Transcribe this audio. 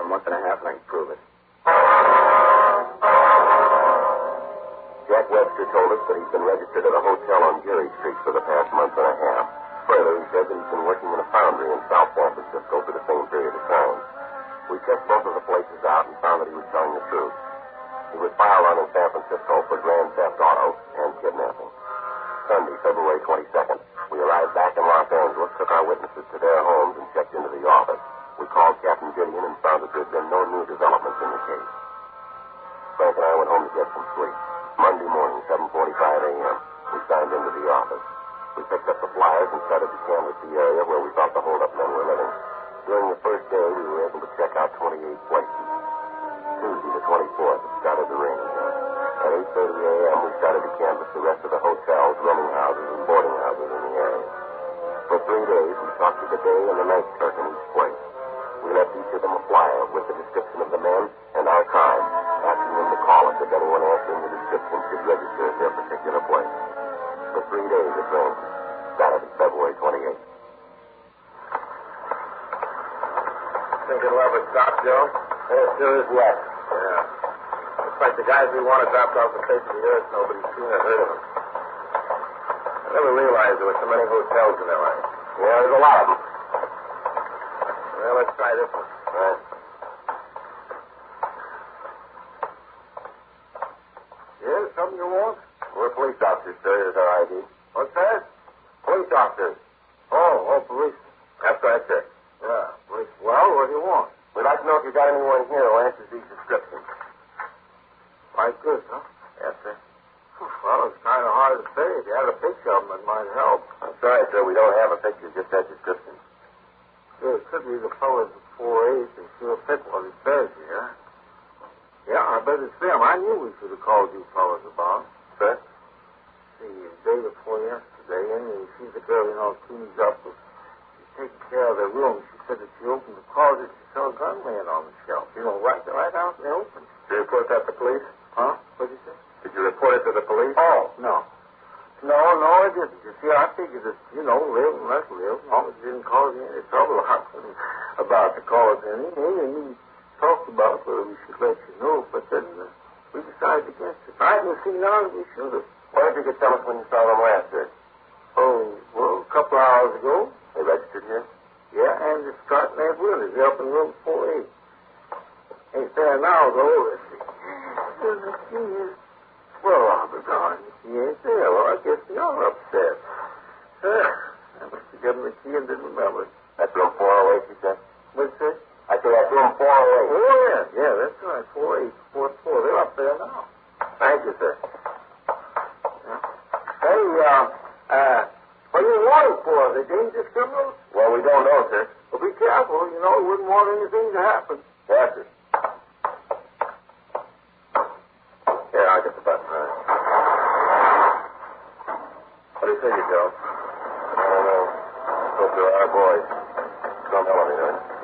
month and a half, and I can prove it. Jack Webster told us that he's been registered at a hotel on Geary Street for the past month and a half. Further, he said that he's been working in a foundry in South San Francisco for the same period of time. We checked both of the places out and found that he was telling the truth. He was filed on in San Francisco for grand theft auto and kidnapping. Sunday, February 22nd, we arrived back in Los Angeles, took our witnesses to their homes, and checked into the office. We called Captain Gideon and found that there had been no new developments in the case. Frank and I went home to get some sleep. Monday morning, 7:45 a.m., we signed into the office. We picked up the flyers and started to canvass the area where we thought the hold-up men were living. During the first day, we were able to check out 28 places. Tuesday, the 24th, it started to rain again. At 8:30 a.m., we started to canvass the rest of the hotels, rooming houses, and boarding houses in the area. For 3 days, we talked to the day and the night clerk in each place. We left each of them a flyer with the description of the men and our time, asking them to call us if anyone answering the description should register at their particular place. For 3 days, it rained. Saturday, February 28th. Think it'll ever stop, Joe? It sure is wet. Yeah. Looks like the guys we wanted dropped off the face of the earth. Nobody's seen or heard of them. I never realized there were so many hotels in L.A. Yeah, there's a lot of them. Well, let's try this one. All right. Yeah, something you want? We're police officers, sir. Here's our ID. What's that? Police officers. Oh, police. That's right, sir. Yeah, police. Well, what do you want? We'd like to know if you've got anyone here who answers these descriptions. Like this, huh? Yes, sir. Well, it's kind of hard to say. If you had a picture of them, it might help. I'm sorry, sir. We don't have a picture, just that description. Yeah, it could be the fellas at 4-8 and sure fit what he says here. Yeah, I bet it's them. I knew we should have called you fellas about. Sir? See, the day before yesterday, and she's the girl, cleans up. She's taking care of their room. She said that she opened the closet, she saw a gun laying on the shelf. Right out in the open. Did you report that to police? Huh? What'd you say? Did you report it to the police? Oh, no. No, I didn't. You see, I figured that, live and let live. As long as it didn't cause you any trouble. I wasn't about to cause any. And we talked about whether we should let you know, but then we decided against it. I didn't see none. We should have. Why did you get tell us when you saw them last, sir? Oh, well, a couple hours ago. They registered here? Yeah, and it's starting that Willis. They're up in room 4-8. Ain't there now, though. Let's see. Well, Robert, darn, he ain't there. Well, I guess you're upset. I must have given the key and didn't remember it. That's room 408, you said? What's that? I said that's room 408. Oh, yeah, that's right. 4-8, 4-4. They're up there now. Thank you, sir. Yeah. Hey, what do you want them for? Are they dangerous criminals? Well, we don't know, sir. Well, be careful. We wouldn't want anything to happen. Yes, sir. Here, I'll get the button. What do you think, Joe? I don't know. Hope they're our boys. Don't tell anything.